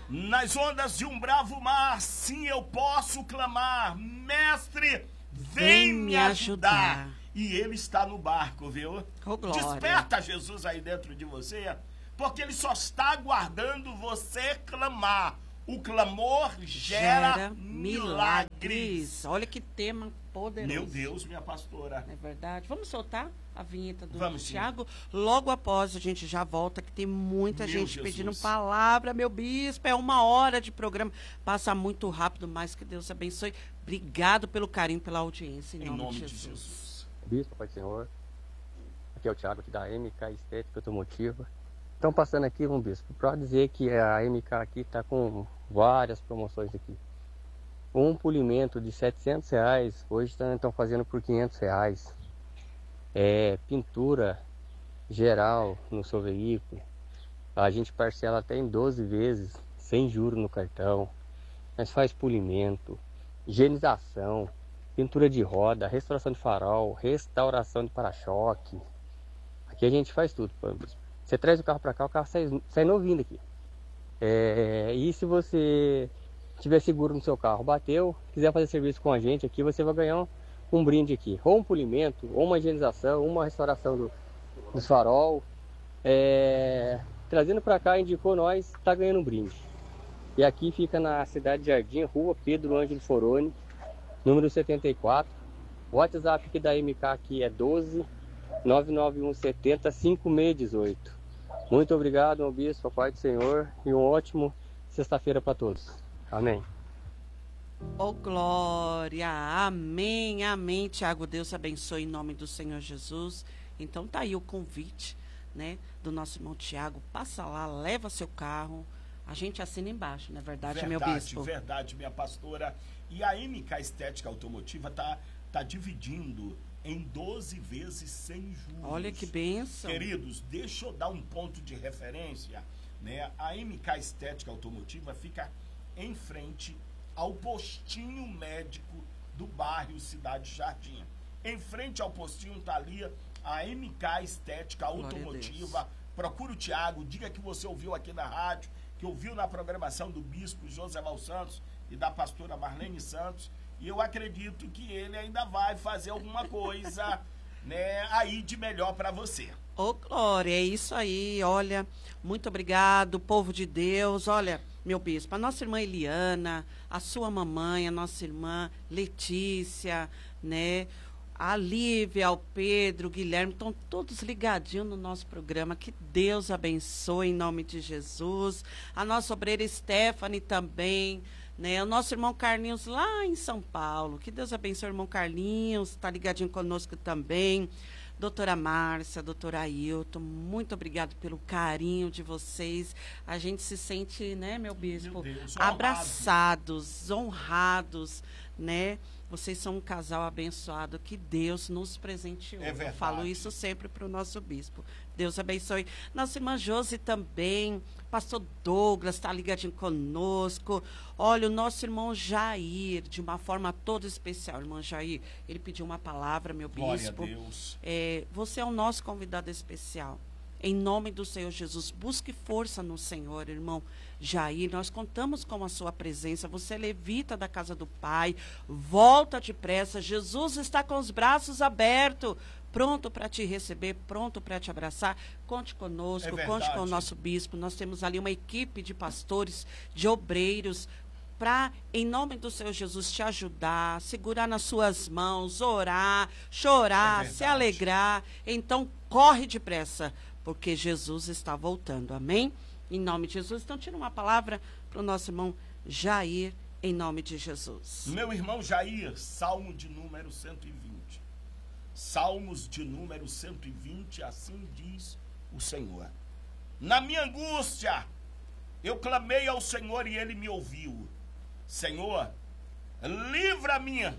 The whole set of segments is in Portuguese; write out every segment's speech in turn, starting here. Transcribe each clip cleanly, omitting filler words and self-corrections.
Nas ondas de um bravo mar, sim, eu posso clamar, mestre, vem me ajudar. E ele está no barco, viu? Oh, glória. Desperta Jesus aí dentro de você, porque ele só está aguardando você clamar. O clamor gera milagres. Olha que tema poderoso. Meu Deus, minha pastora. É verdade. Vamos soltar a vinheta do Vamos, Tiago? Logo após a gente já volta, que tem muita gente pedindo palavra, meu bispo. É 1 hora de programa. Passa muito rápido, mas que Deus abençoe. Obrigado pelo carinho, pela audiência. Em nome de Jesus. Bispo, Pai do Senhor. Aqui é o Tiago, aqui da MK Estética Automotiva. Estão passando aqui, bispo, para dizer que a MK aqui está com várias promoções aqui. Um polimento de R$700, hoje estão fazendo por R$500. Pintura geral no seu veículo. A gente parcela até em 12 vezes, sem juros no cartão. Mas faz polimento, higienização, pintura de roda, restauração de farol, restauração de para-choque. Aqui a gente faz tudo, bispo. Você traz o carro para cá, o carro sai novinho daqui. E se você tiver seguro no seu carro, bateu, quiser fazer serviço com a gente aqui, você vai ganhar um brinde aqui. Ou um polimento, ou uma higienização, ou uma restauração dos farol. Trazendo para cá, indicou nós, está ganhando um brinde. E aqui fica na cidade de Jardim, rua Pedro Ângelo Foroni, número 74. O WhatsApp aqui da MK aqui é 12 99170 5618. Muito obrigado, meu bispo, Pai do Senhor, e um ótimo sexta-feira para todos. Amém. Oh, glória! Amém, amém, Tiago. Deus abençoe em nome do Senhor Jesus. Então tá aí o convite, né, do nosso irmão Tiago. Passa lá, leva seu carro. A gente assina embaixo, não é verdade, meu bispo? Verdade, minha pastora. E a MK Estética Automotiva tá dividindo em 12 vezes sem juros. Olha que bênção. Queridos, deixa eu dar um ponto de referência, né? A MK Estética Automotiva fica em frente ao postinho médico do bairro Cidade Jardim. Em frente ao postinho tá ali a MK Estética Automotiva. Procura o Tiago, diga que você ouviu aqui na rádio, que ouviu na programação do bispo José Val Santos e da pastora Marlene Santos. E eu acredito que ele ainda vai fazer alguma coisa, né, aí de melhor para você. Ô, glória, é isso aí. Olha, muito obrigado, povo de Deus. Olha, meu bispo, a nossa irmã Eliana, a sua mamãe, a nossa irmã Letícia, né, a Lívia, o Pedro, o Guilherme, estão todos ligadinhos no nosso programa. Que Deus abençoe em nome de Jesus. A nossa obreira Stephanie também, né? O nosso irmão Carlinhos lá em São Paulo. Que Deus abençoe o irmão Carlinhos, está ligadinho conosco também. Doutora Márcia, doutora Ailton, muito obrigado pelo carinho de vocês. A gente se sente, né, meu bispo, meu Deus, abraçados, honrados, né? Vocês são um casal abençoado que Deus nos presenteou. Eu falo isso sempre para o nosso bispo. Deus abençoe. Nossa irmã Josi também, pastor Douglas está ligadinho conosco. Olha, o nosso irmão Jair, de uma forma toda especial. Irmão Jair, ele pediu uma palavra, meu bispo. Glória a Deus. Você é o nosso convidado especial. Em nome do Senhor Jesus, busque força no Senhor, irmão Jair. Nós contamos com a sua presença. Você é levita da casa do Pai. Volta depressa. Jesus está com os braços abertos, pronto para te receber, pronto para te abraçar. Conte conosco, conte com o nosso bispo. Nós temos ali uma equipe de pastores, de obreiros, para, em nome do Senhor Jesus, te ajudar, segurar nas suas mãos, orar, chorar, se alegrar. Então, corre depressa, porque Jesus está voltando. Amém? Em nome de Jesus. Então, tira uma palavra para o nosso irmão Jair, em nome de Jesus. Meu irmão Jair, Salmo de número 120. Salmos de número 120, assim diz o Senhor. Na minha angústia, eu clamei ao Senhor e Ele me ouviu. Senhor, livra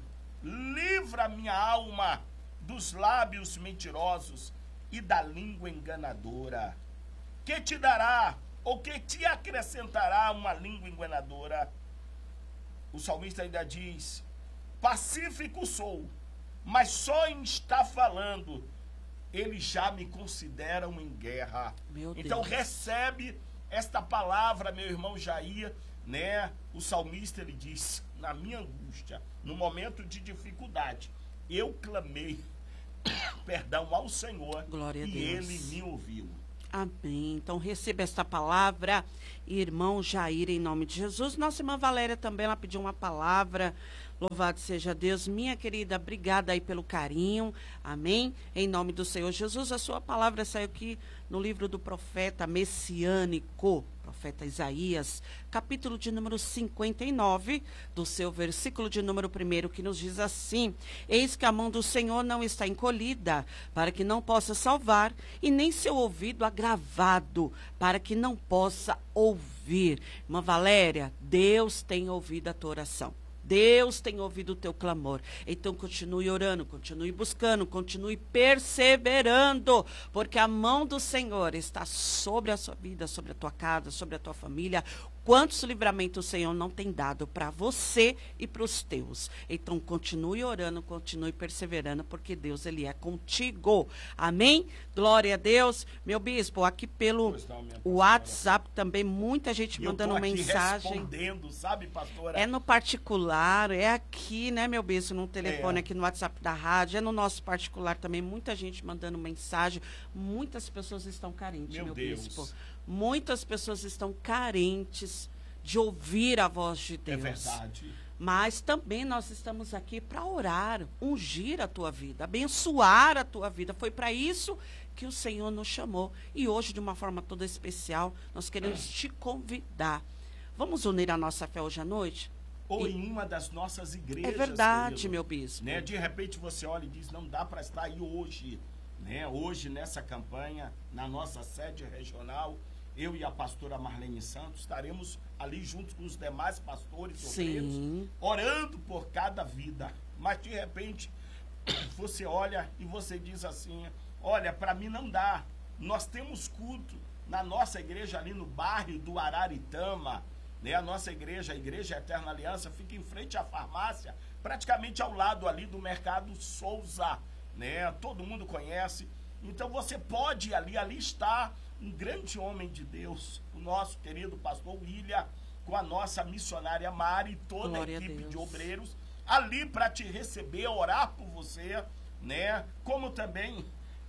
minha alma dos lábios mentirosos e da língua enganadora. Que te dará, ou que te acrescentará uma língua enganadora? O salmista ainda diz, pacífico sou, mas só em estar falando, eles já me consideram em guerra. Meu Deus. Então recebe esta palavra, meu irmão Jair, né? O salmista, ele diz, na minha angústia, no momento de dificuldade, eu clamei, perdão, ao Senhor, Glória a e Deus. Ele me ouviu. Amém. Então receba esta palavra, irmão Jair, em nome de Jesus. Nossa irmã Valéria também, ela pediu uma palavra. Louvado seja Deus. Minha querida, obrigada aí pelo carinho. Amém. Em nome do Senhor Jesus, a sua palavra saiu aqui no livro do profeta messiânico, profeta Isaías, capítulo de número 59, do seu versículo de número 1, que nos diz assim: eis que a mão do Senhor não está encolhida, para que não possa salvar, e nem seu ouvido agravado, para que não possa ouvir. Irmã Valéria, Deus tem ouvido a tua oração. Deus tem ouvido o teu clamor. Então continue orando, continue buscando, continue perseverando, porque a mão do Senhor está sobre a sua vida, sobre a tua casa, sobre a tua família. Quantos livramentos o Senhor não tem dado para você e para os teus. Então continue orando, continue perseverando, porque Deus, ele é contigo. Amém? Glória a Deus. Meu bispo, aqui pelo WhatsApp também, muita gente mandando mensagem. Respondendo, sabe, pastora? É no particular, é aqui, né, meu bispo, no telefone, aqui no WhatsApp da rádio, é no nosso particular também, muita gente mandando mensagem. Muitas pessoas estão carentes, meu bispo. Muitas pessoas estão carentes de ouvir a voz de Deus. É verdade. Mas também nós estamos aqui para orar, ungir a tua vida, abençoar a tua vida. Foi para isso que o Senhor nos chamou. E hoje, de uma forma toda especial, nós queremos te convidar. Vamos unir a nossa fé hoje à noite? Ou em uma das nossas igrejas. É verdade, querido, meu bispo. Né? De repente você olha e diz, não dá para estar aí hoje. Né? Hoje, nessa campanha, na nossa sede regional, eu e a pastora Marlene Santos estaremos ali juntos com os demais pastores obreiros, orando por cada vida. Mas, de repente, você olha e você diz assim, olha, para mim não dá. Nós temos culto na nossa igreja ali no bairro do Araritama, né? A nossa igreja, a Igreja Eterna Aliança, fica em frente à farmácia, praticamente ao lado ali do Mercado Souza, né? Todo mundo conhece. Então você pode ir ali está um grande homem de Deus, o nosso querido pastor William, com a nossa missionária Mari e toda Glória a equipe a de obreiros, ali para te receber, orar por você, né? Como também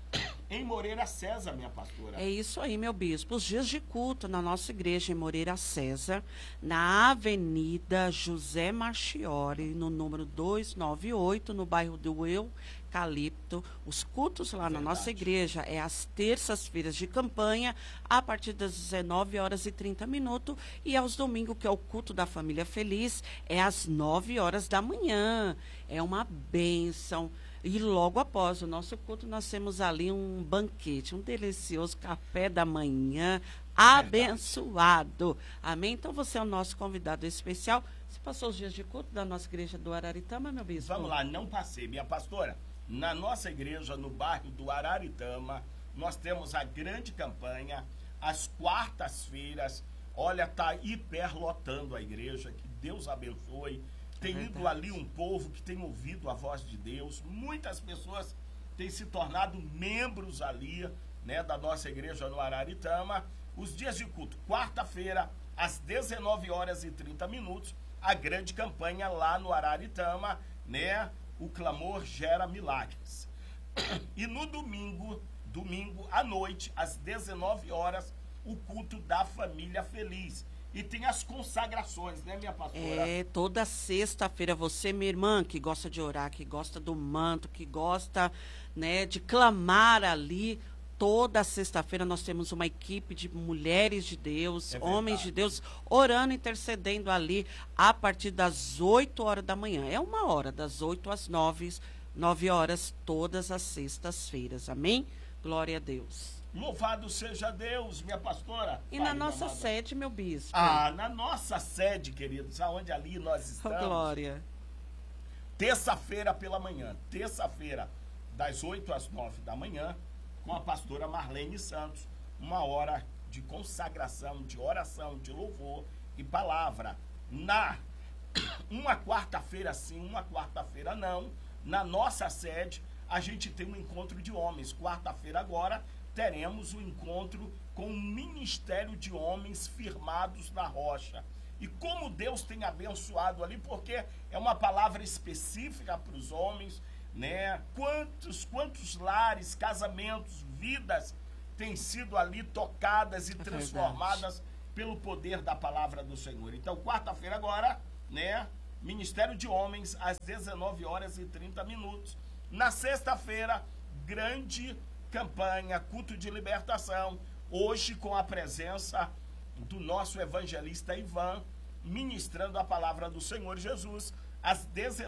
em Moreira César, minha pastora. É isso aí, meu bispo. Os dias de culto na nossa igreja em Moreira César, na Avenida José Marchiori, no número 298, no bairro do Eucalipto. Os cultos lá na nossa igreja é às terças-feiras de campanha, a partir das 19h30, e aos domingos, que é o culto da família feliz, é às 9h da manhã. É uma bênção. E logo após o nosso culto, nós temos ali um banquete, um delicioso café da manhã, abençoado. Amém? Então você é o nosso convidado especial. Você passou os dias de culto da nossa igreja do Araritama, meu bispo? Vamos lá, não passei, minha pastora. Na nossa igreja, no bairro do Araritama, nós temos a grande campanha, às quartas-feiras. Olha, tá hiperlotando a igreja, que Deus abençoe. Tem ido ali um povo que tem ouvido a voz de Deus. Muitas pessoas têm se tornado membros ali, né, da nossa igreja no Araritama. Os dias de culto, quarta-feira, às 19h30, a grande campanha lá no Araritama, né? O clamor gera milagres. E no domingo à noite, às 19h, o culto da família feliz. E tem as consagrações, né, minha pastora? É, toda sexta-feira, você, minha irmã, que gosta de orar, que gosta do manto, que gosta, né, de clamar ali, toda sexta-feira nós temos uma equipe de mulheres de Deus, homens de Deus, orando, intercedendo ali a partir das 8h da manhã. É uma hora, das 8 às 9h, todas as sextas-feiras. Amém? Glória a Deus. Louvado seja Deus, minha pastora. E na nossa sede, meu bispo? Ah, na nossa sede, queridos, aonde ali nós estamos. Glória. Terça-feira pela manhã, terça-feira, das 8 às 9 da manhã, com a pastora Marlene Santos, uma hora de consagração, de oração, de louvor e palavra. Uma quarta-feira sim, uma quarta-feira não, na nossa sede, a gente tem um encontro de homens. Quarta-feira agora, teremos o encontro com um ministério de homens firmados na rocha. E como Deus tem abençoado ali, porque é uma palavra específica para os homens, né? Quantos lares, casamentos, vidas têm sido ali tocadas e transformadas pelo poder da palavra do Senhor. Então, quarta-feira agora, né? Ministério de Homens, às 19h30. Na sexta-feira, grande campanha, culto de libertação, hoje com a presença do nosso evangelista Ivan, ministrando a palavra do Senhor Jesus, às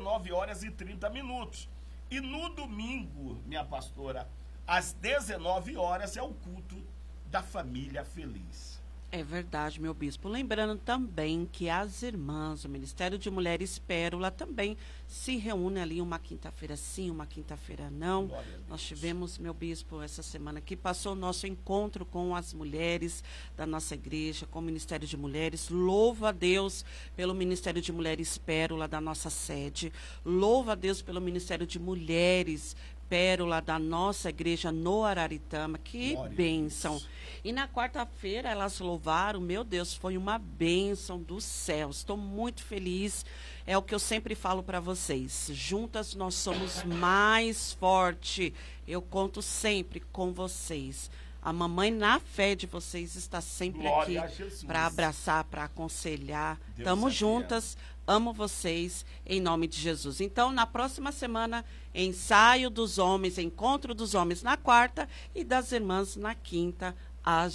19h30. E no domingo, minha pastora, às 19 horas é o culto da família feliz. É verdade, meu bispo. Lembrando também que as irmãs, o Ministério de Mulheres Pérola também se reúne ali uma quinta-feira sim, uma quinta-feira não. Nós tivemos, meu bispo, essa semana que passou o nosso encontro com as mulheres da nossa igreja, com o Ministério de Mulheres. Louva a Deus pelo Ministério de Mulheres Pérola da nossa sede. Louva a Deus pelo Ministério de Mulheres Pérola da nossa igreja no Araritama. Que bênção. E na quarta-feira elas louvaram, meu Deus, foi uma bênção dos céus. Estou muito feliz. É o que eu sempre falo para vocês. Juntas nós somos mais fortes. Eu conto sempre com vocês. A mamãe, na fé de vocês, está sempre aqui para abraçar, para aconselhar. Estamos juntas. Amo vocês, em nome de Jesus. Então, na próxima semana, ensaio dos homens, encontro dos homens na quarta e das irmãs na quinta, às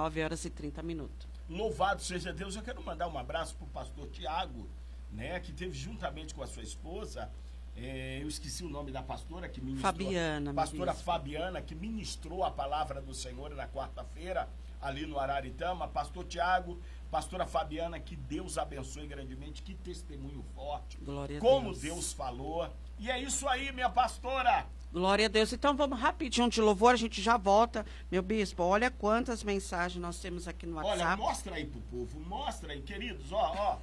19h30. Louvado seja Deus. Eu quero mandar um abraço para o pastor Tiago, né, que teve juntamente com a sua esposa, eu esqueci o nome da pastora que ministrou. Fabiana. Pastora Fabiana, que ministrou a palavra do Senhor na quarta-feira, ali no Araritama. Pastor Tiago, pastora Fabiana, que Deus abençoe grandemente, que testemunho forte. Glória a Como Deus falou. E é isso aí, minha pastora. Glória a Deus. Então vamos rapidinho de louvor, a gente já volta. Meu bispo, olha quantas mensagens nós temos aqui no WhatsApp. Olha, mostra aí pro povo, mostra aí, queridos, ó,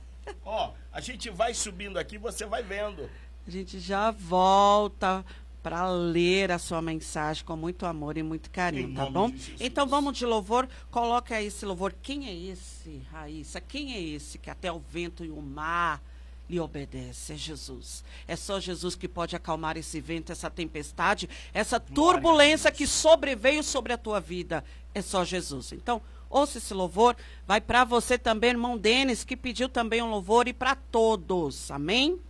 a gente vai subindo aqui, você vai vendo. A gente já volta para ler a sua mensagem com muito amor e muito carinho, tá bom? Então vamos de louvor, coloca aí esse louvor. Quem é esse, Raíssa? Quem é esse que até o vento e o mar lhe obedece? É Jesus. É só Jesus que pode acalmar esse vento, essa tempestade, essa turbulência que sobreveio sobre a tua vida. É só Jesus. Então, ouça esse louvor. Vai para você também, irmão Denis, que pediu também um louvor, e para todos. Amém?